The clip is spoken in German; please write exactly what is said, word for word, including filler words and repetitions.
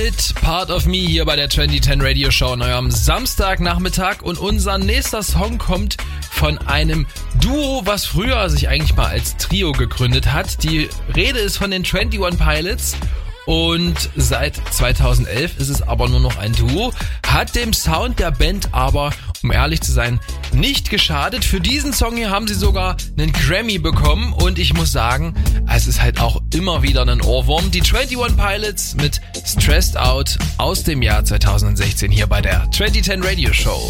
mit Part of Me hier bei der zwanzig zehn Radio Show an eurem Samstagnachmittag. Und unser nächster Song kommt von einem Duo, was früher sich eigentlich mal als Trio gegründet hat. Die Rede ist von den einundzwanzig Pilots. Und seit zweitausendelf ist es aber nur noch ein Duo, hat dem Sound der Band aber, um ehrlich zu sein, nicht geschadet. Für diesen Song hier haben sie sogar einen Grammy bekommen und ich muss sagen, es ist halt auch immer wieder ein Ohrwurm. Die einundzwanzig Pilots mit Stressed Out aus dem Jahr zweitausendsechzehn hier bei der zwanzig zehn Radio Show.